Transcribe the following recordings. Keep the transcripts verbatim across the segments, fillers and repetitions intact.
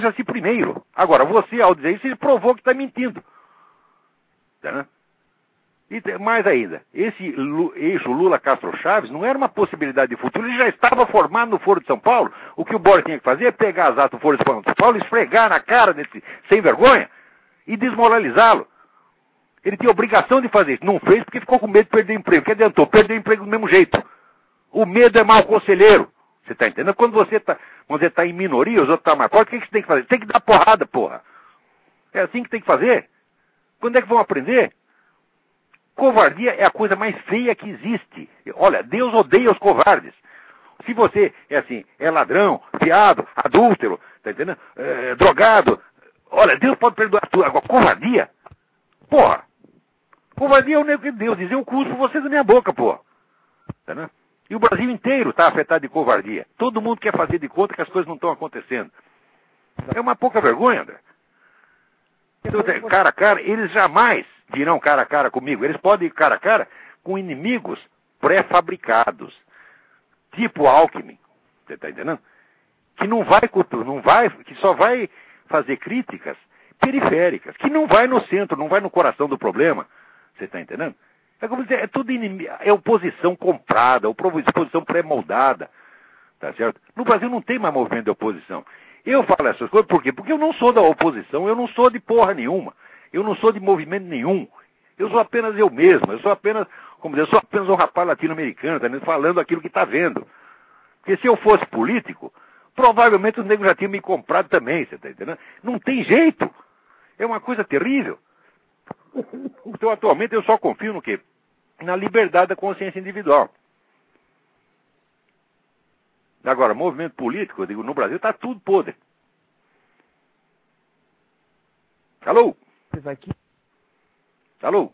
a si primeiro. Agora, você, ao dizer isso, ele provou que está mentindo. Tá? E mais ainda, esse eixo Lula-Castro-Chaves não era uma possibilidade de futuro, ele já estava formado no Foro de São Paulo. O que o Boris tinha que fazer é pegar as atas do Foro de São Paulo, esfregar na cara desse sem vergonha e desmoralizá-lo. Ele tinha obrigação de fazer isso. Não fez porque ficou com medo de perder emprego. O que adiantou? Perder emprego do mesmo jeito. O medo é mau conselheiro. Você está entendendo? Quando você está tá em minoria, os outros estão mais fortes, o que, que você tem que fazer? Você tem que dar porrada, porra. É assim que tem que fazer. Quando é que vão aprender? Covardia é a coisa mais feia que existe. Olha, Deus odeia os covardes. Se você é assim, é ladrão, fiado, adúltero, tá entendendo? É, drogado. Olha, Deus pode perdoar tudo. Agora, covardia? Porra. Covardia é o nego que Deus diz. Eu cuspo vocês da minha boca, porra. Tá entendendo? E o Brasil inteiro está afetado de covardia. Todo mundo quer fazer de conta que as coisas não estão acontecendo. É uma pouca vergonha, André. Então, cara a cara, eles jamais virão cara a cara comigo. Eles podem ir cara a cara com inimigos pré-fabricados. Tipo Alckmin. Você está entendendo? Que não vai, não vai, que só vai fazer críticas periféricas. Que não vai no centro, não vai no coração do problema. Você está entendendo? É como dizer, é tudo inimigo, é oposição comprada, oposição pré-moldada, tá certo? No Brasil não tem mais movimento de oposição. Eu falo essas coisas por quê? Porque eu não sou da oposição, eu não sou de porra nenhuma, eu não sou de movimento nenhum, eu sou apenas eu mesmo, eu sou apenas, como dizer, eu sou apenas um rapaz latino-americano, tá vendo? Falando aquilo que está vendo. Porque se eu fosse político, provavelmente os negros já tinham me comprado também, você tá entendendo? Não tem jeito, é uma coisa terrível. Então, atualmente, eu só confio no quê? Na liberdade da consciência individual. Agora, movimento político, eu digo, no Brasil está tudo podre. Alô? Alô?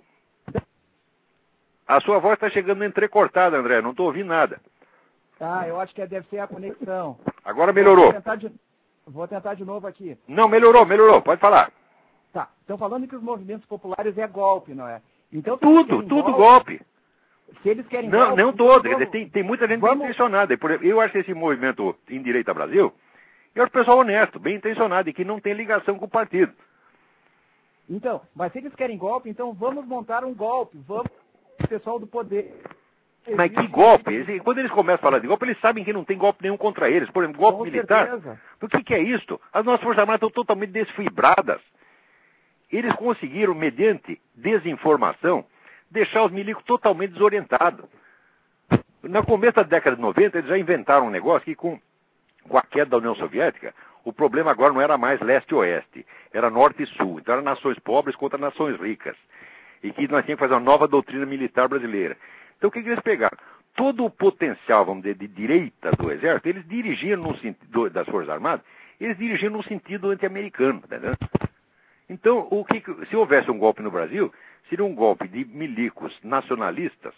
A sua voz está chegando entrecortada, André, não estou ouvindo nada. Ah, eu acho que deve ser a conexão. Agora melhorou. Vou tentar de, vou tentar de novo aqui. Não, melhorou, melhorou, pode falar. Tá, estão falando que os movimentos populares é golpe, não é? Então, tudo, tudo golpe. golpe. Se eles querem não, golpe... Não, todo. Vamos, tem, tem muita gente vamos... bem intencionada. Eu acho que esse movimento em Direita Brasil, eu acho pessoal honesto, bem intencionado, e que não tem ligação com o partido. Então, mas se eles querem golpe, então vamos montar um golpe. Vamos, o pessoal do poder... Mas que golpe? Eles, quando eles começam a falar de golpe, eles sabem que não tem golpe nenhum contra eles. Por exemplo, golpe com militar. Certeza. O que, que é isso? As nossas Forças Armadas estão totalmente desfibradas. Eles conseguiram, mediante desinformação, deixar os milicos totalmente desorientados. No começo da década de noventa, eles já inventaram um negócio que, com, com a queda da União Soviética, o problema agora não era mais leste e oeste, era norte e sul. Então, eram nações pobres contra nações ricas. E que nós tínhamos que fazer uma nova doutrina militar brasileira. Então, o que, que eles pegaram? Todo o potencial, vamos dizer, de direita do exército, eles dirigiam no sentido das Forças Armadas, eles dirigiam no sentido anti-americano, tá entendendo? Então, o que, se houvesse um golpe no Brasil, seria um golpe de milicos nacionalistas,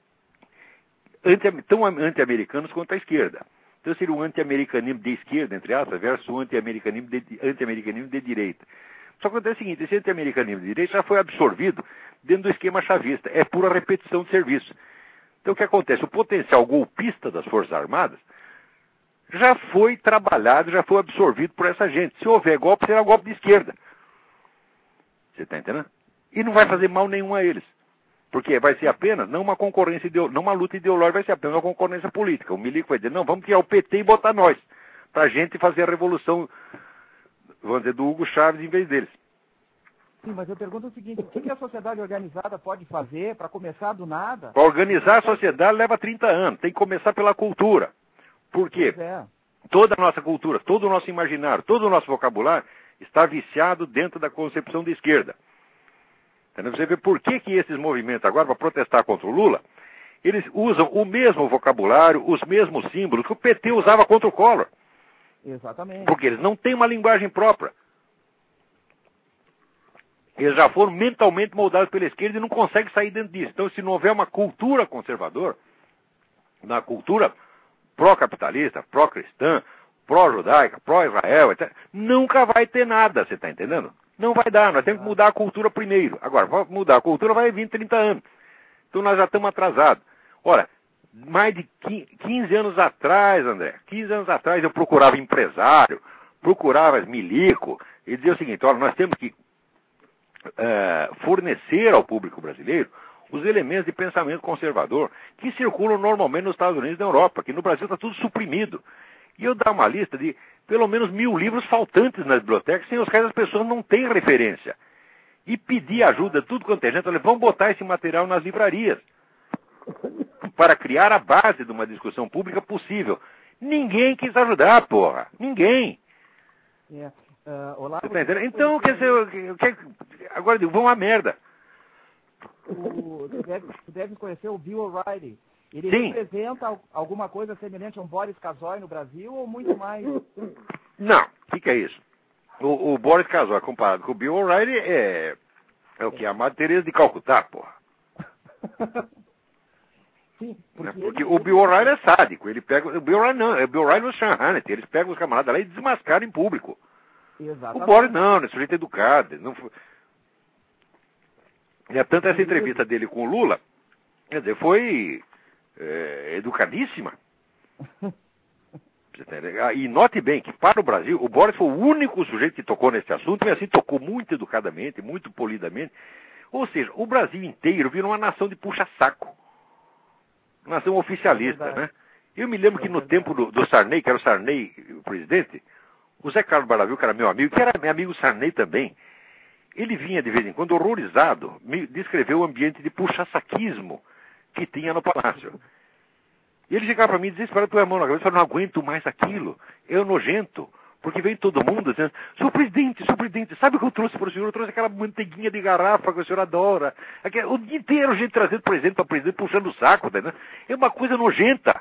anti, tão anti-americanos quanto a esquerda. Então, seria um anti-americanismo de esquerda, entre aspas, versus um anti-americanismo de, anti-americanismo de direita. Só que acontece o seguinte, esse anti-americanismo de direita já foi absorvido dentro do esquema chavista. É pura repetição de serviço. Então, o que acontece? O potencial golpista das Forças Armadas já foi trabalhado, já foi absorvido por essa gente. Se houver golpe, será golpe de esquerda. Você está entendendo? E não vai fazer mal nenhum a eles. Porque vai ser apenas, não uma concorrência, não uma luta ideológica, vai ser apenas uma concorrência política. O milico vai dizer, não, vamos tirar o P T e botar nós. Para a gente fazer a revolução, vamos dizer, do Hugo Chávez em vez deles. Sim, mas eu pergunto o seguinte, o que a sociedade organizada pode fazer para começar do nada? Para organizar a sociedade leva trinta anos. Tem que começar pela cultura. Por quê? É. Toda a nossa cultura, todo o nosso imaginário, todo o nosso vocabulário está viciado dentro da concepção de esquerda. Então, você vê por que, que esses movimentos agora, para protestar contra o Lula, eles usam o mesmo vocabulário, os mesmos símbolos que o P T usava contra o Collor. Exatamente. Porque eles não têm uma linguagem própria. Eles já foram mentalmente moldados pela esquerda e não conseguem sair dentro disso. Então, se não houver uma cultura conservadora, uma cultura pró-capitalista, pró-cristã, pró-judaica, pró-Israel, etcétera, nunca vai ter nada, você está entendendo? Não vai dar, nós temos que mudar a cultura primeiro. Agora, para mudar a cultura vai vir trinta anos. Então nós já estamos atrasados. Ora, mais de quinze anos atrás, André, quinze anos atrás eu procurava empresário, procurava as milico e dizia o seguinte: olha, nós temos que uh, fornecer ao público brasileiro os elementos de pensamento conservador que circulam normalmente nos Estados Unidos e na Europa, que no Brasil está tudo suprimido. E eu dar uma lista de pelo menos mil livros faltantes nas bibliotecas, sem os quais as pessoas não têm referência. E pedir ajuda, tudo quanto é gente, olha, vamos botar esse material nas livrarias, para criar a base de uma discussão pública possível. Ninguém quis ajudar, porra. Ninguém. É. Uh, olá, você tá entendendo? Então, quer dizer, eu, eu, eu, agora digo, vão a merda. O, tu, deve, tu deve conhecer o Bill O'Reilly. Ele Sim. representa alguma coisa semelhante a um Boris Casoy no Brasil ou muito mais? Não, o que, que é isso? O, o Boris Casoy, comparado com o Bill O'Reilly, é, é o que? A Madre Teresa de Calcutá, porra. Sim, porque porque, porque ele, o Bill O'Reilly é sádico. Ele pega, o Bill O'Reilly não, é o Bill O'Reilly e o Sean Hannity. Eles pegam os camaradas lá e desmascaram em público. Exatamente. O Boris não, ele é sujeito educado. Não foi... E tanto essa entrevista dele com o Lula, quer dizer, foi é, educadíssima. E note bem que para o Brasil, o Boris foi o único sujeito que tocou nesse assunto, e assim tocou muito educadamente, muito polidamente. Ou seja, o Brasil inteiro virou uma nação de puxa-saco. Uma nação oficialista, é né? Eu me lembro é que no verdade. tempo do, do Sarney, que era o Sarney o presidente, o Zé Carlos Baravil, que era meu amigo, que era meu amigo Sarney também, ele vinha de vez em quando horrorizado, me descreveu o ambiente de puxa-saquismo que tinha no palácio. E ele chegava para mim e dizia, para tua mão na cabeça, eu não aguento mais aquilo, eu nojento, porque vem todo mundo dizendo, senhor presidente, senhor presidente, sabe o que eu trouxe para o senhor? Eu trouxe aquela manteiguinha de garrafa que o senhor adora. Aquela, o dia inteiro gente trazendo presente para presidente, puxando o saco, né? É uma coisa nojenta.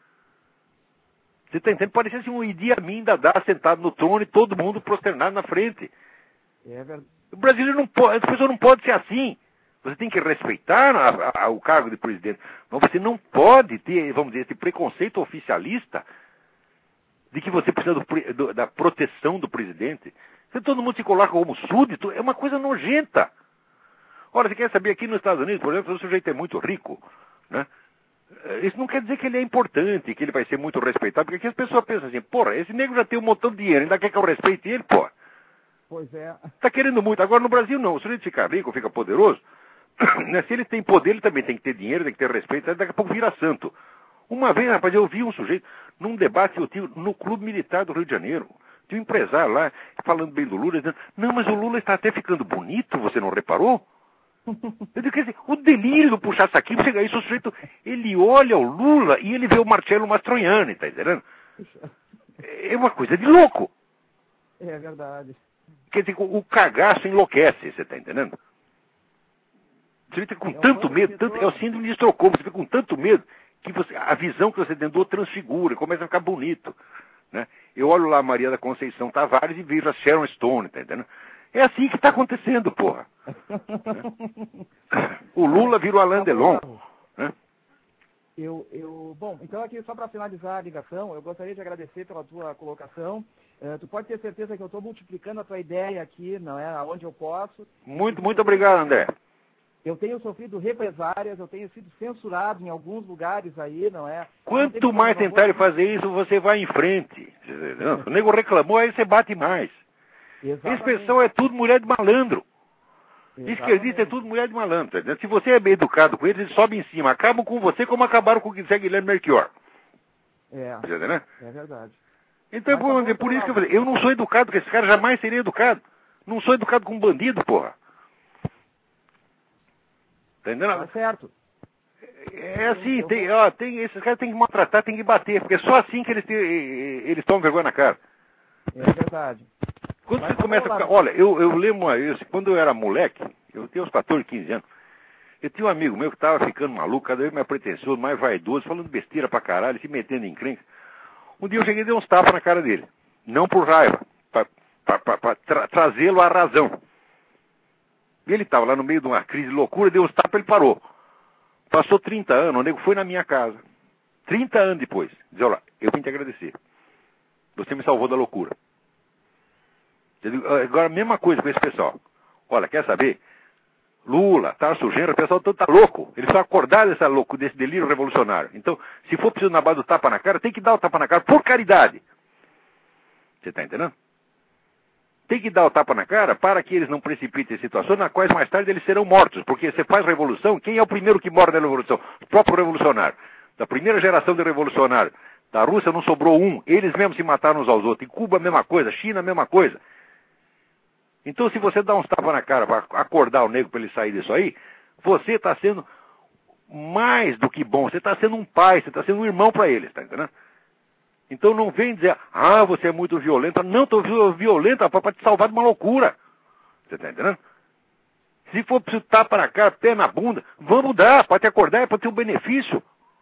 Você está entendendo? Parecia assim um Idi Amin Dada sentado no trono e todo mundo prosternado na frente. É verdade. O brasileiro não pode, a pessoa não pode ser assim. Você tem que respeitar a, a, o cargo de presidente. Mas você não pode ter, vamos dizer, esse preconceito oficialista de que você precisa do, do, da proteção do presidente. Se todo mundo se coloca como súdito, é uma coisa nojenta. Ora, você quer saber, aqui nos Estados Unidos, por exemplo, se o sujeito é muito rico, né? Isso não quer dizer que ele é importante, que ele vai ser muito respeitado, porque aqui as pessoas pensam assim, porra, esse nego já tem um montão de dinheiro, ainda quer que eu respeite ele, porra. Pois é. Está querendo muito. Agora no Brasil não. Se ele fica rico, fica poderoso, né? Se ele tem poder, ele também tem que ter dinheiro, tem que ter respeito, daqui a pouco vira santo. Uma vez, rapaz, eu vi um sujeito num debate que eu tive no Clube Militar do Rio de Janeiro. Tinha um empresário lá, falando bem do Lula, dizendo, não, mas o Lula está até ficando bonito, você não reparou? Eu digo, quer dizer, o delírio do puxar saquinho, chega isso, o sujeito, ele olha o Lula e ele vê o Marcello Mastroianni, tá entendendo? É uma coisa de louco. É verdade. Quer dizer, o cagaço enlouquece, você está entendendo? Você fica com é tanto medo, tanto, é o síndrome de Estocolmo, você fica com tanto medo que você, a visão que você tem do outro transfigura, começa a ficar bonito. Né? Eu olho lá a Maria da Conceição Tavares e vejo a Sharon Stone, tá entendendo? É assim que está acontecendo, porra. O Lula virou Alain Delon. Né? Eu, eu, bom, então aqui só para finalizar a ligação, eu gostaria de agradecer pela tua colocação. Uh, tu pode ter certeza que eu estou multiplicando a tua ideia aqui, não é? Aonde eu posso. Muito, muito obrigado, André. Eu tenho sofrido represárias, eu tenho sido censurado em alguns lugares aí, não é? Quanto mais tentarem fazer isso, você vai em frente. O nego reclamou, aí você bate mais. Exatamente. Esse pessoal é tudo mulher de malandro. Exatamente. Esquerdista é tudo mulher de malandro. Tá? Se você é bem educado com eles, eles sobem em cima. Acabam com você como acabaram com o Zé Guilherme Melchior. É, tá, né? É verdade. Então, por, tá por isso que eu falei, eu não sou educado com esse cara, jamais seria educado. Não sou educado com um bandido, porra. Tá entendendo? Tá certo. É assim, tem, ó, tem, esses caras tem que maltratar, tem que bater, porque é só assim que eles, tem, eles tomam vergonha na cara. É verdade. Quando Mas você começa a ficar... Olha, eu, eu lembro isso, quando eu era moleque, eu tinha uns quatorze, quinze anos, eu tinha um amigo meu que estava ficando maluco, cada vez mais pretensioso, mais vaidoso, falando besteira pra caralho, se metendo em crença. Um dia eu cheguei e dei uns tapas na cara dele. Não por raiva, para tra trazê-lo à razão. E ele estava lá no meio de uma crise de loucura, deu uns tapas e ele parou. Passou trinta anos, o nego foi na minha casa. trinta anos depois. Diz, olha, eu vim te agradecer. Você me salvou da loucura. Eu digo, agora a mesma coisa com esse pessoal. Olha, quer saber? Lula, tá sujeira, o pessoal todo tá louco. Eles estão acordados dessa louco, desse delírio revolucionário. Então, se for preciso na base do tapa na cara, tem que dar o tapa na cara por caridade. Você tá entendendo? Tem que dar o tapa na cara para que eles não precipitem situações nas quais mais tarde eles serão mortos. Porque você faz revolução, quem é o primeiro que morre na revolução? O próprio revolucionário. Da primeira geração de revolucionário. Da Rússia não sobrou um. Eles mesmos se mataram uns aos outros. Em Cuba a mesma coisa. China a mesma coisa. Então se você dá uns tapas na cara para acordar o nego para ele sair disso aí, você está sendo mais do que bom. Você está sendo um pai, você está sendo um irmão para eles. Tá entendendo? Então não vem dizer, ah, você é muito violenta. Não, estou violenta para te salvar de uma loucura. Você está entendendo? Se for preciso tapa na cara, pé na bunda, vamos dar, para te acordar, é para ter um benefício.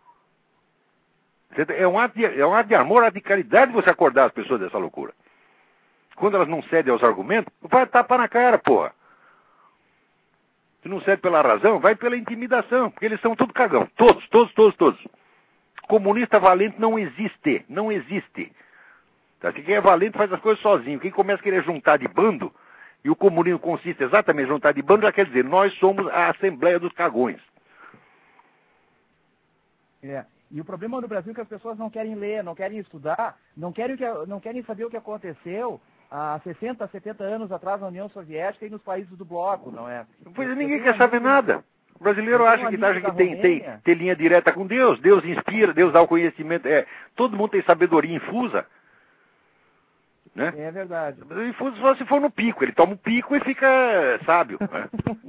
É um, ato de, é um ato de amor, ato de caridade você acordar as pessoas dessa loucura. Quando elas não cedem aos argumentos, vai tapa na cara, porra. Se não cede pela razão, vai pela intimidação, porque eles são tudo cagão. Todos, todos, todos, todos. Comunista valente não existe, não existe. Tá? Quem é valente faz as coisas sozinho. Quem começa a querer juntar de bando, e o comunismo consiste exatamente em juntar de bando, já quer dizer, nós somos a Assembleia dos Cagões. É. E o problema no Brasil é que as pessoas não querem ler, não querem estudar, não querem, que, não querem saber o que aconteceu há sessenta, setenta anos atrás na União Soviética e nos países do bloco, não é? Pois ninguém quer saber nada. O brasileiro acha que, acha que tem, tem, tem linha direta com Deus. Deus inspira, Deus dá o conhecimento. É, todo mundo tem sabedoria infusa. Né? É verdade. Infuso só se for no pico. Ele toma o pico e fica sábio. Né?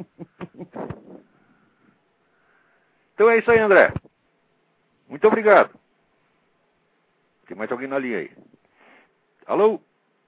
Então é isso aí, André. Muito obrigado. Tem mais alguém na linha aí? Alô?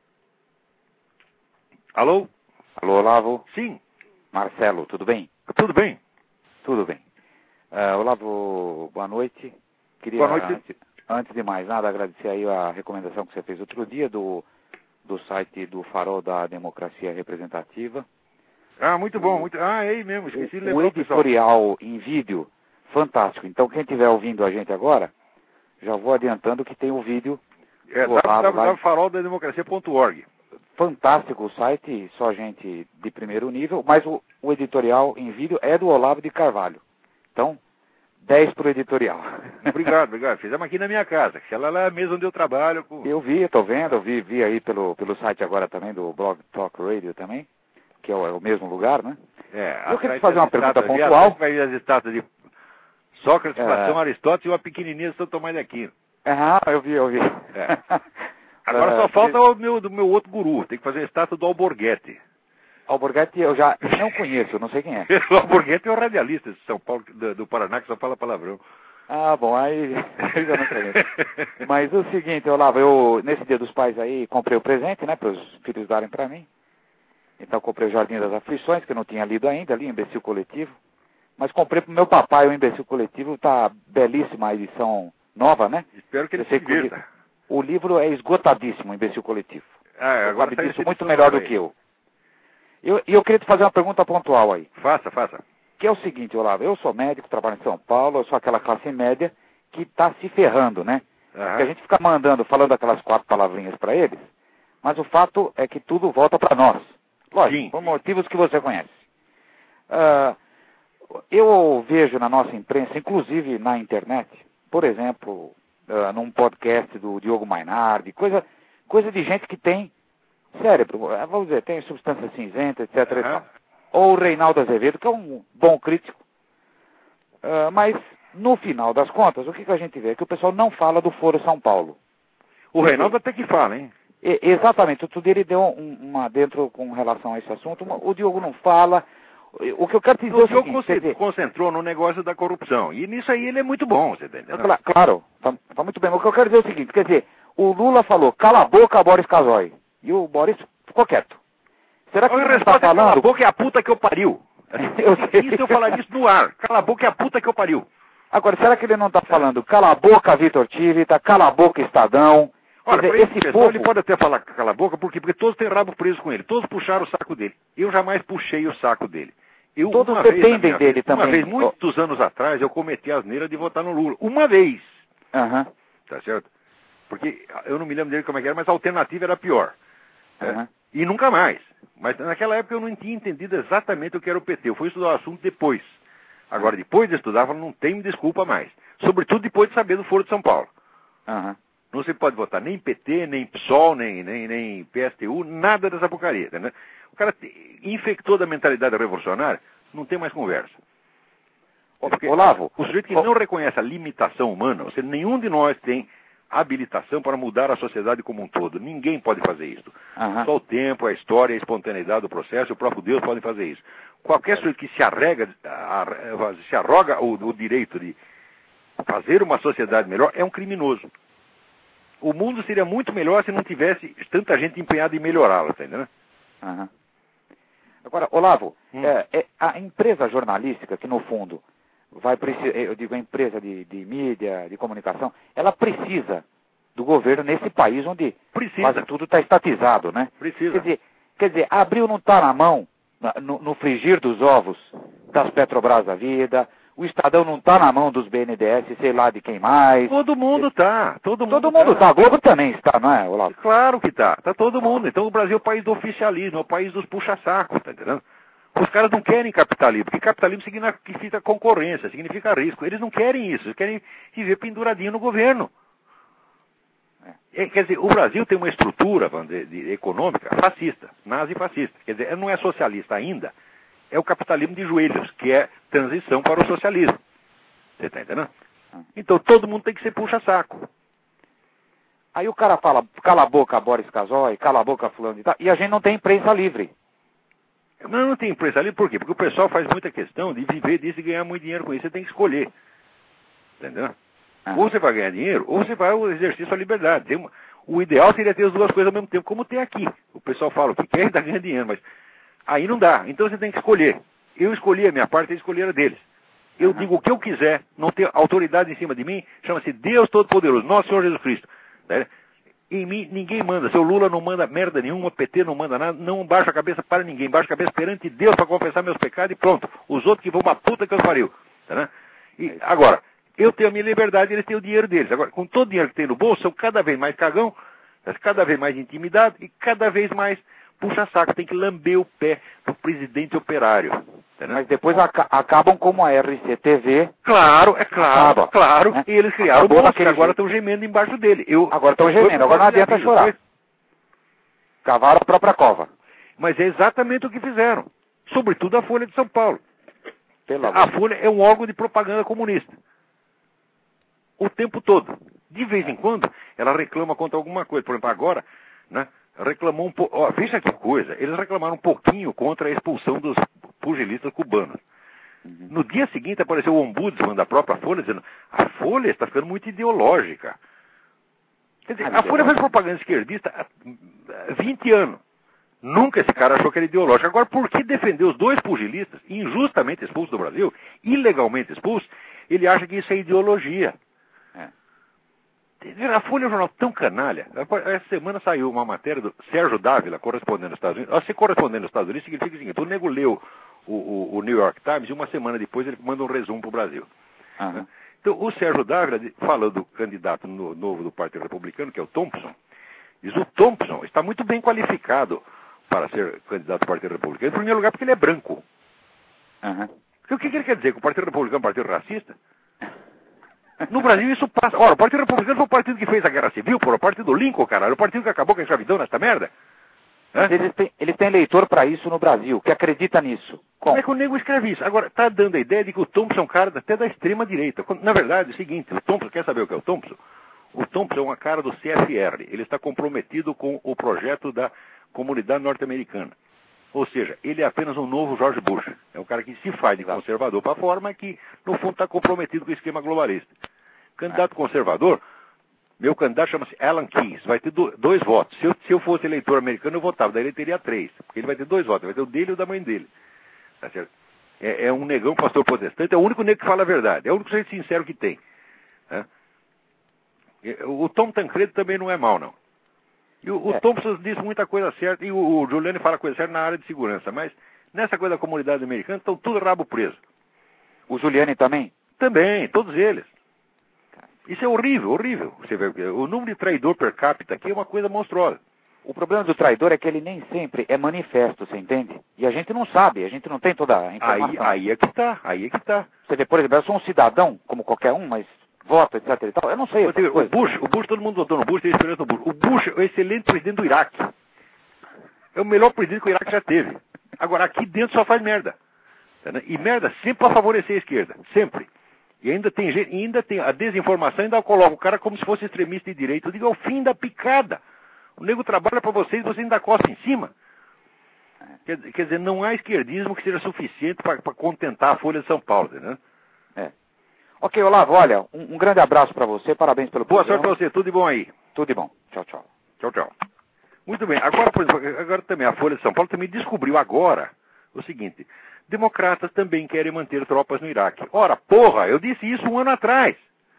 Alô? Alô, Olavo? Sim. Marcelo, tudo bem? Tudo bem. Tudo bem. Uh, Olavo, boa noite. Queria, boa noite. Antes, antes de mais nada, agradecer aí a recomendação que você fez outro dia do, do site do Farol da Democracia Representativa. Ah, muito bom. Muito... Ah, é aí mesmo, esqueci de lembrar. O editorial em vídeo, fantástico. Então, quem estiver ouvindo a gente agora, já vou adiantando que tem o vídeo. É w w w ponto farol da democracia ponto org. Fantástico o site, só gente de primeiro nível, mas o, o editorial em vídeo é do Olavo de Carvalho. Então, dez para o editorial. Obrigado, obrigado. Fizemos aqui na minha casa, que ela é a mesa onde eu trabalho. Com... Eu vi, estou vendo, eu vi, vi aí pelo, pelo site agora também, do Blog Talk Radio também, que é o, é o mesmo lugar, né? É, eu queria fazer uma pergunta estátuas, pontual. Vai ver as estátuas de Sócrates, É... Platão, Aristóteles e uma pequenininha de São Tomás de Aquino. Ah, eu vi, eu vi. É. Agora só falta o meu, do meu outro guru. Tem que fazer a estátua do Alborguete. Alborguete eu já não conheço, não sei quem é. O Alborguete é o radialista de São Paulo, do, do Paraná, que só fala palavrão. Ah, bom, aí eu já não conheço. Mas o seguinte, Olavo, eu nesse Dia dos Pais aí comprei o presente, né, para os filhos darem para mim. Então comprei o Jardim das Aflições, que eu não tinha lido ainda, ali, Imbecil Coletivo. Mas comprei para o meu papai o Imbecil Coletivo, tá belíssima a edição nova, né? Espero que ele se divirta. O livro é esgotadíssimo, Imbecil Coletivo. Ah, agora sabe disso muito melhor do que eu. E eu, eu queria te fazer uma pergunta pontual aí. Faça, faça. Que é o seguinte, Olavo, eu sou médico, trabalho em São Paulo, eu sou aquela classe média que está se ferrando, né? Uhum. Porque a gente fica mandando, falando aquelas quatro palavrinhas para eles, mas o fato é que tudo volta para nós. Lógico, Sim. por motivos que você conhece. Uh, eu vejo na nossa imprensa, inclusive na internet, por exemplo... Uh, num podcast do Diogo Mainardi, coisa, coisa de gente que tem cérebro, vamos dizer, tem substância cinzenta, etc. Uhum. E tal. Ou o Reinaldo Azevedo, que é um bom crítico. Uh, mas, no final das contas, o que, que a gente vê? É que o pessoal não fala do Foro São Paulo. O Reinaldo até que fala, hein? E, exatamente, o Tudiri deu um, uma dentro com relação a esse assunto, uma, o Diogo não fala. O que eu quero te dizer é o seguinte... O Diogo concentrou no negócio da corrupção. E nisso aí ele é muito bom, você tá entendendo? Claro, claro tá, tá muito bem. O que eu quero dizer é o seguinte, quer dizer, o Lula falou, cala a boca, Boris Casoy. E o Boris ficou quieto. Será que ele não está falando... Cala a boca é a puta que eu pariu. eu sei. Isso eu falaria isso no ar. Cala a boca é a puta que eu pariu. Agora, será que ele não está falando, cala a boca, Vitor Tivita, cala a boca, Estadão... Olha, dizer, esse esse povo... povo... ele pode até falar cala a boca, por quê? Porque todos têm rabo preso com ele. Todos puxaram o saco dele. Eu jamais puxei o saco dele. Eu, Todos dependem dele vida, também. Uma vez, muitos oh. anos atrás, eu cometi a asneira de votar no Lula. Uma vez. Uhum. Tá certo? Porque eu não me lembro dele como é que era, mas a alternativa era pior. Uhum. É? E nunca mais. Mas naquela época eu não tinha entendido exatamente o que era o P T. Eu fui estudar o assunto depois. Agora, depois de estudar, eu não tenho desculpa mais. Sobretudo depois de saber do Foro de São Paulo. Uhum. Não se pode votar nem P T, nem P SOL, nem, nem, nem P S T U, nada dessa porcaria. Né? O cara infectou da mentalidade revolucionária, não tem mais conversa. Porque Olavo, o sujeito que o... não reconhece a limitação humana, ou seja, nenhum de nós tem habilitação para mudar a sociedade como um todo. Ninguém pode fazer isso. Uhum. Só o tempo, a história, a espontaneidade do processo, o próprio Deus podem fazer isso. Qualquer sujeito que se arrega, se arroga o, o direito de fazer uma sociedade melhor é um criminoso. O mundo seria muito melhor se não tivesse tanta gente empenhada em melhorá-lo, tá entendendo? Uhum. Agora, Olavo, hum. é, é, a empresa jornalística, que no fundo vai precisar, eu digo a empresa de, de mídia, de comunicação, ela precisa do governo nesse país onde precisa. quase tudo está estatizado, né? Precisa. Quer dizer, quer dizer, Abril não está na mão, no, no frigir dos ovos das Petrobras da vida, o Estadão não está na mão dos B N D E S, sei lá de quem mais. Todo mundo está. Todo mundo todo mundo está. A Globo também está, não é, Olavo? Claro que está. Está todo mundo. Então o Brasil é o país do oficialismo, é o país dos puxa-sacos, tá entendendo? Os caras não querem capitalismo, porque capitalismo significa concorrência, significa risco. Eles não querem isso, eles querem viver penduradinho no governo. É, quer dizer, o Brasil tem uma estrutura, vamos dizer, de, econômica fascista, nazi-fascista. Quer dizer, não é socialista ainda, é o capitalismo de joelhos, que é transição para o socialismo. Você está entendendo? Então todo mundo tem que ser puxa-saco. Aí o cara fala, cala a boca Boris Casoy, cala a boca fulano e tal, e a gente não tem imprensa livre. Mas não tem imprensa livre por quê? Porque o pessoal faz muita questão de viver disso e ganhar muito dinheiro com isso. Você tem que escolher. Entendeu? Ah. Ou você vai ganhar dinheiro, ou você vai exercer sua liberdade. Tem uma... O ideal seria ter as duas coisas ao mesmo tempo, como tem aqui. O pessoal fala o que quer e está ganhando dinheiro, mas aí não dá. Então você tem que escolher. Eu escolhi a minha parte, eles escolheram a deles. Eu uhum. digo o que eu quiser, não ter autoridade em cima de mim, chama-se Deus Todo-Poderoso, Nosso Senhor Jesus Cristo. Né? Em mim ninguém manda. Seu Lula não manda merda nenhuma, P T não manda nada, não baixa a cabeça para ninguém. Baixa a cabeça perante Deus para confessar meus pecados e pronto. Os outros que vão uma puta que eu pariu. Tá, e agora, eu tenho a minha liberdade e eles têm o dinheiro deles. Agora, com todo o dinheiro que tem no bolso, são cada vez mais cagão, cada vez mais intimidado e cada vez mais puxa-saco. Tem que lamber o pé do presidente operário. Tá, mas depois ac acabam como a R C T V. Claro, é claro, Acaba, claro. Né? E eles criaram o bolso, que agora estão gemendo embaixo dele. Eu, agora estão gemendo, agora não adianta chorar. Cavaram a própria cova. Mas é exatamente o que fizeram. Sobretudo a Folha de São Paulo. Pela a Folha é um órgão de propaganda comunista. O tempo todo. De vez em quando, ela reclama contra alguma coisa. Por exemplo, agora, né, reclamou um pouco... Veja que coisa. Eles reclamaram um pouquinho contra a expulsão dos pugilistas cubanos. Uhum. No dia seguinte apareceu o ombudsman da própria Folha dizendo a Folha está ficando muito ideológica. Quer dizer, a Folha faz propaganda esquerdista há vinte anos. Nunca esse cara achou que era ideológico. Agora, por que defender os dois pugilistas, injustamente expulsos do Brasil, ilegalmente expulsos, ele acha que isso é ideologia? É. A Folha é um jornal tão canalha. Essa semana saiu uma matéria do Sérgio Dávila, correspondente nos Estados Unidos. Se correspondente nos Estados Unidos significa o seguinte: o nego leu o, o, o New York Times e uma semana depois ele manda um resumo para o Brasil. Uhum. Então, o Sérgio Dávila, falando do candidato no, novo do Partido Republicano, que é o Thompson, diz: o Thompson está muito bem qualificado para ser candidato do Partido Republicano, em primeiro lugar porque ele é branco. Uhum. O que, que ele quer dizer? Que o Partido Republicano é um partido racista? No Brasil isso passa. Ora, o Partido Republicano foi o partido que fez a Guerra Civil, pô, o partido do Lincoln, caralho, o partido que acabou com a escravidão nessa merda. Eles têm, eles têm eleitor para isso no Brasil, que acredita nisso. Como? Como é que o nego escreve isso? Agora, está dando a ideia de que o Thompson é um cara até da extrema direita. Na verdade, é o seguinte, o Thompson, quer saber o que é o Thompson? O Thompson é uma cara do C F R. Ele está comprometido com o projeto da comunidade norte-americana. Ou seja, ele é apenas um novo George Bush. É um cara que se faz de conservador para fora, mas que, no fundo, está comprometido com o esquema globalista. Candidato conservador, meu candidato chama-se Alan Keyes, vai ter do, dois votos. Se eu, se eu fosse eleitor americano, eu votava, daí ele teria três, porque ele vai ter dois votos, vai ter o dele e o da mãe dele. Tá certo? É, é um negão pastor protestante, é o único negro que fala a verdade, é o único jeito sincero que tem. Né? O Tom Tancredo também não é mau, não. E o, o é. Thompson diz muita coisa certa, e o, o Giuliani fala coisa certa na área de segurança, mas nessa coisa da comunidade americana estão tudo rabo preso. O Giuliani também? Também, todos eles. Isso é horrível, horrível. Você vê, o número de traidor per capita aqui é uma coisa monstruosa. O problema do traidor é que ele nem sempre é manifesto, você entende? E a gente não sabe, a gente não tem toda a informação. Aí, aí é que tá, aí é que tá. Você vê, por exemplo, eu sou um cidadão, como qualquer um, mas voto, etc e tal. Eu não sei. Eu digo, o Bush, o Bush, todo mundo votou no Bush, tem esperança no Bush. O Bush é o excelente presidente do Iraque. É o melhor presidente que o Iraque já teve. Agora, aqui dentro só faz merda. E merda sempre para favorecer a esquerda. Sempre. E ainda tem gente, ainda tem a desinformação, ainda coloca o cara como se fosse extremista de direita. Eu digo, é o fim da picada. O nego trabalha para vocês e vocês ainda costa em cima. Quer, quer dizer, não há esquerdismo que seja suficiente para contentar a Folha de São Paulo, né? É. Ok, Olavo, olha, um, um grande abraço para você, parabéns pelo Boa programa. sorte para você, tudo de bom aí. Tudo de bom. Tchau, tchau. Tchau, tchau. Muito bem, agora, por exemplo, agora também a Folha de São Paulo também descobriu agora o seguinte: democratas também querem manter tropas no Iraque. Ora, porra, eu disse isso um ano atrás.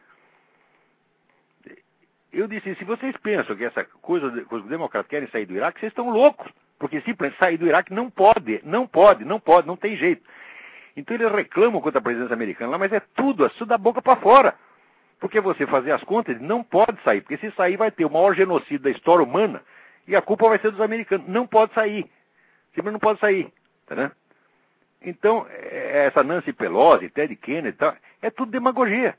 Eu disse, se vocês pensam que essa coisa que os democratas querem sair do Iraque, vocês estão loucos. Porque simplesmente sair do Iraque não pode, não pode, não pode, não tem jeito. Então eles reclamam contra a presidência americana lá, mas é tudo, é tudo da boca para fora. Porque você fazer as contas, ele não pode sair. Porque se sair vai ter o maior genocídio da história humana e a culpa vai ser dos americanos. Não pode sair. Simplesmente não pode sair. Tá, né? Então, essa Nancy Pelosi, Ted Kennedy e tal, é tudo demagogia.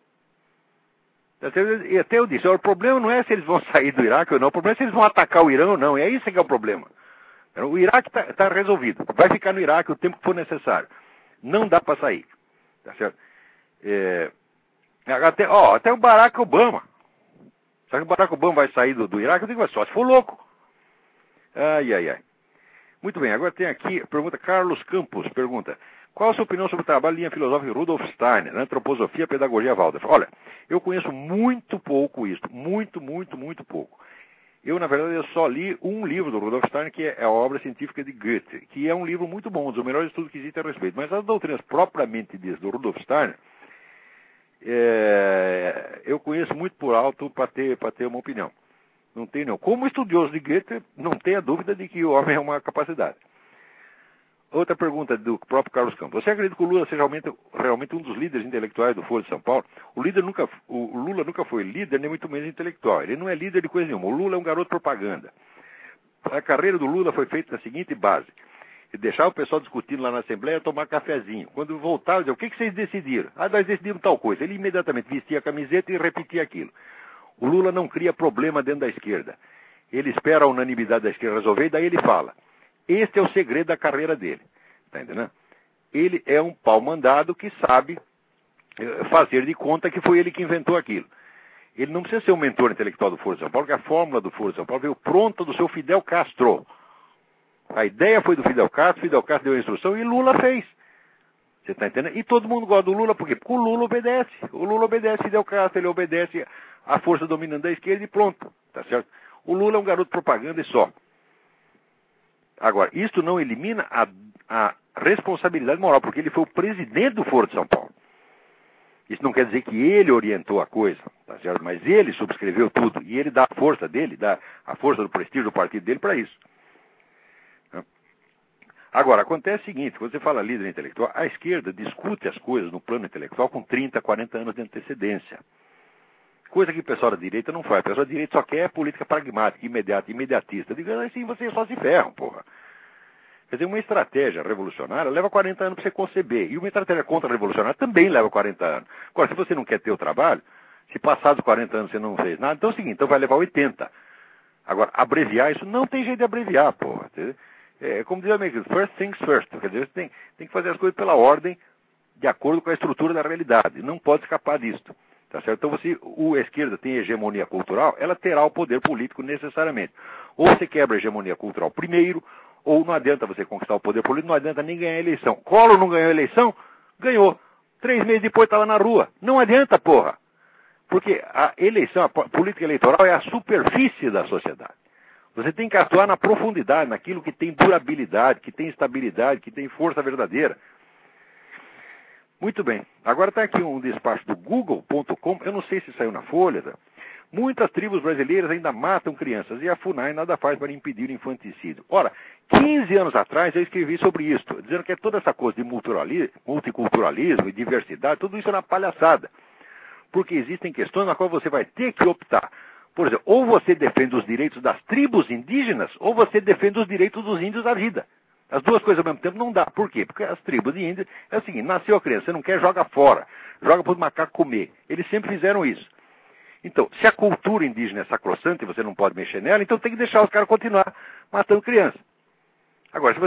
E até eu disse, o problema não é se eles vão sair do Iraque ou não, o problema é se eles vão atacar o Irã ou não, e é isso que é o problema. O Iraque está tá resolvido, vai ficar no Iraque o tempo que for necessário. Não dá para sair. Tá certo? É, até, ó, até o Barack Obama. Será que o Barack Obama vai sair do, do Iraque? Eu digo, só se for louco. Ai, ai, ai. Muito bem, agora tem aqui, pergunta Carlos Campos, pergunta, qual a sua opinião sobre o trabalho de linha filosófica de Rudolf Steiner, na Antroposofia, Pedagogia, Waldorf? Olha, eu conheço muito pouco isso, muito, muito, muito pouco. Eu, na verdade, eu só li um livro do Rudolf Steiner, que é a obra científica de Goethe, que é um livro muito bom, um dos melhores estudos que existe a respeito. Mas as doutrinas propriamente ditas do Rudolf Steiner, é, eu conheço muito por alto para ter, para ter uma opinião. Não tenho não. Como estudioso de Goethe, não tenha dúvida de que o homem é uma capacidade. Outra pergunta do próprio Carlos Campos. Você acredita que o Lula seja realmente, realmente um dos líderes intelectuais do Foro de São Paulo? O, líder nunca, o Lula nunca foi líder, nem muito menos intelectual. Ele não é líder de coisa nenhuma. O Lula é um garoto propaganda. A carreira do Lula foi feita na seguinte base. Ele deixava o pessoal discutindo lá na Assembleia, tomar cafezinho. Quando voltava, dizia, o que, que vocês decidiram? Ah, nós decidimos tal coisa. Ele imediatamente vestia a camiseta e repetia aquilo. O Lula não cria problema dentro da esquerda. Ele espera a unanimidade da esquerda resolver e daí ele fala. Este é o segredo da carreira dele. Tá entendendo? Ele é um pau-mandado que sabe fazer de conta que foi ele que inventou aquilo. Ele não precisa ser um mentor intelectual do Foro de São Paulo, porque a fórmula do Foro de São Paulo veio pronta do seu Fidel Castro. A ideia foi do Fidel Castro, Fidel Castro deu a instrução e Lula fez. Você está entendendo? E todo mundo gosta do Lula, por quê? Porque o Lula obedece. O Lula obedece Fidel Castro, ele obedece a força dominante da esquerda e pronto. Tá certo? O Lula é um garoto propaganda e só. Agora, isto não elimina a, a responsabilidade moral, porque ele foi o presidente do Foro de São Paulo. Isso não quer dizer que ele orientou a coisa, tá certo? Mas ele subscreveu tudo, e ele dá a força dele, dá a força do prestígio do partido dele para isso. Agora, acontece o seguinte, quando você fala líder intelectual, a esquerda discute as coisas no plano intelectual com trinta, quarenta anos de antecedência. Coisa que o pessoal da direita não faz. O pessoal da direita só quer política pragmática, imediata, imediatista. Digo, assim, vocês só se ferram, porra. Quer dizer, uma estratégia revolucionária leva quarenta anos para você conceber. E uma estratégia contra-revolucionária também leva quarenta anos. Agora, se você não quer ter o trabalho, se passados quarenta anos você não fez nada, então é o seguinte, então vai levar oitenta. Agora, abreviar isso, não tem jeito de abreviar, porra. É como diz o americano, first things first. Quer dizer, você tem, tem que fazer as coisas pela ordem, de acordo com a estrutura da realidade. Não pode escapar disso. Tá certo? Então, se a esquerda tem hegemonia cultural, ela terá o poder político necessariamente. Ou você quebra a hegemonia cultural primeiro, ou não adianta você conquistar o poder político, não adianta nem ganhar a eleição. Collor não ganhou a eleição? Ganhou. Três meses depois estava na rua. Não adianta, porra. Porque a eleição, a política eleitoral é a superfície da sociedade. Você tem que atuar na profundidade, naquilo que tem durabilidade, que tem estabilidade, que tem força verdadeira. Muito bem. Agora está aqui um despacho do Google ponto com, eu não sei se saiu na Folha. Tá? Muitas tribos brasileiras ainda matam crianças e a FUNAI nada faz para impedir o infanticídio. Ora, quinze anos atrás eu escrevi sobre isso, dizendo que toda essa coisa de multiculturalismo e diversidade, tudo isso é uma palhaçada. Porque existem questões na qual você vai ter que optar. Por exemplo, ou você defende os direitos das tribos indígenas, ou você defende os direitos dos índios à vida. As duas coisas ao mesmo tempo não dá. Por quê? Porque as tribos de índio é o seguinte, nasceu a criança, você não quer, joga fora. Joga para os macacos comer. Eles sempre fizeram isso. Então, se a cultura indígena é sacrossanta e você não pode mexer nela, então tem que deixar os caras continuar matando criança. Agora, se você